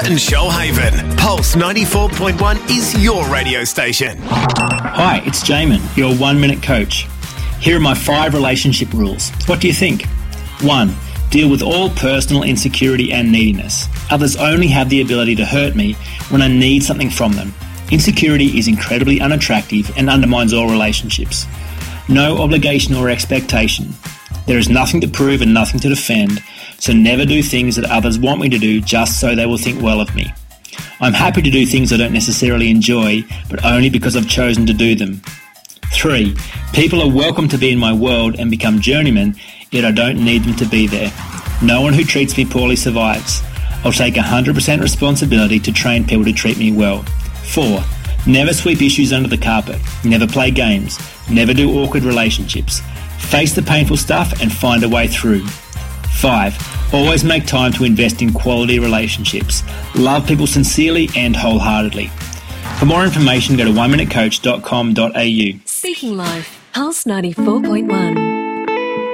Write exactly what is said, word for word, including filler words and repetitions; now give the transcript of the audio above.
and Shoalhaven. Pulse ninety-four point one is your radio station. Hi, it's Jamin, your one-minute coach. Here are my five relationship rules. What do you think? One, deal with all personal insecurity and neediness. Others only have the ability to hurt me when I need something from them. Insecurity is incredibly unattractive and undermines all relationships. No obligation or expectation. There is nothing to prove and nothing to defend, so never do things that others want me to do just so they will think well of me. I'm happy to do things I don't necessarily enjoy, but only because I've chosen to do them. Three, people are welcome to be in my world and become journeymen, yet I don't need them to be there. No one who treats me poorly survives. I'll take one hundred percent responsibility to train people to treat me well. Four, never sweep issues under the carpet. Never play games. Never do awkward relationships. Face the painful stuff and find a way through. Five, always make time to invest in quality relationships. Love people sincerely and wholeheartedly. For more information, go to one minute coach dot com dot a u. Speaking Life, Pulse ninety-four point one.